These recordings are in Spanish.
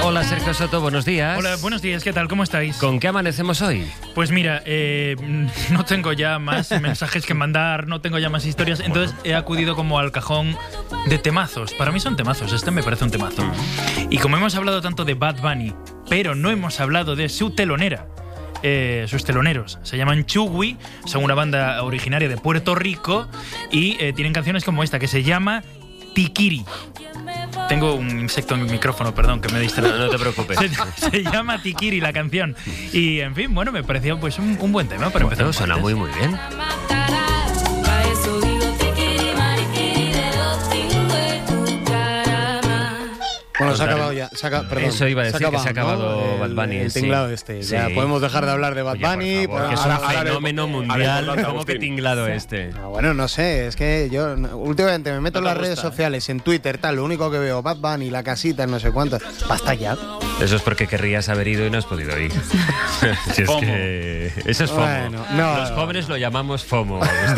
Hola Sergio Soto, buenos días. Hola, buenos días, ¿qué tal? ¿Cómo estáis? ¿Con qué amanecemos hoy? Pues mira, no tengo ya más mensajes que mandar, no tengo ya más historias, entonces he acudido como al cajón de temazos. Para mí son temazos, este me parece un temazo. Y como hemos hablado tanto de Bad Bunny, pero no hemos hablado de su telonera, sus teloneros, se llaman Chugui, son una banda originaria de Puerto Rico y tienen canciones como esta que se llama Tikiri. Tengo un insecto en mi micrófono, perdón, que me distrae. No te preocupes. Se llama Tikiri la canción. Y, en fin, bueno, me pareció pues un buen tema para empezar. Suena muy bien. Bueno, se ha acabado ya. Perdón, eso iba a decir, que se ha acabado, ¿no? Bad Bunny. El tinglado este. Sí. Ya podemos dejar de hablar de Bad Bunny. Por favor, que es un fenómeno mundial. ¿Cómo que tinglado este? Bueno, no sé, es que yo últimamente me meto en las redes sociales, en Twitter, tal, lo único que veo, Bad Bunny, la casita, no sé cuánto. Basta ya. Eso es porque querrías haber ido y no has podido ir. Si es que eso es FOMO. Bueno, no, los jóvenes lo llamamos FOMO.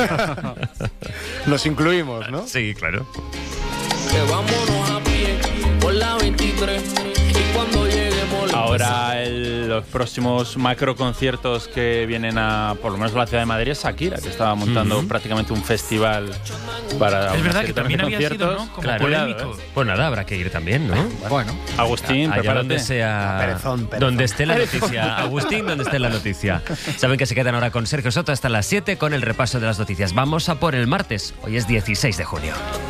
Los incluimos, ¿no? Sí, claro. Que vámonos a pie por la 23 y cuando lleguemos ahora los próximos macro conciertos que vienen a por lo menos a la ciudad de Madrid es Shakira, que estaba montando prácticamente un festival para es verdad que también había sido, ¿no? Como claro, polémico. Pues nada, habrá que ir también, ¿no? Bueno, Agustín, allá prepárate. donde sea, Perezón. donde esté la noticia. Agustín, donde esté la noticia. Saben que se quedan ahora con Sergio Soto hasta las 7 con el repaso de las noticias. Vamos a por el martes. Hoy es 16 de junio.